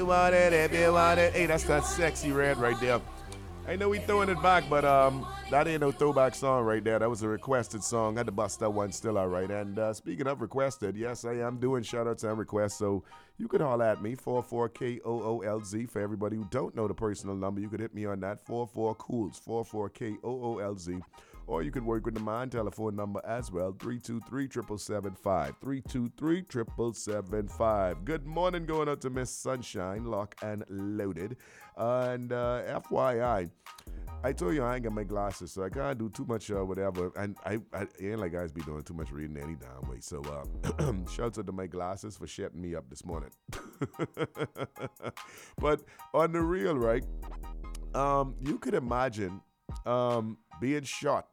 Want it if you want it. Hey, that's that sexy red right there. I know we throwing it back, but that ain't no throwback song right there. That was a requested song. Had to bust that one still all right. And speaking of requested, yes, I am doing shout outs and requests. So you could holler at me, 44KOOLZ. For everybody who don't know the personal number, you could hit me on that, 44KOOLZ, 44KOOLZ. Or you could work with the mind telephone number as well, 323-7775, 323-7775. Good morning going out to Miss Sunshine, lock and loaded. And FYI, I told you I ain't got my glasses, so I can't do too much whatever. And I ain't like guys be doing too much reading any damn way. So shouts out to my glasses for shutting me up this morning. But on the real, right, you could imagine being shot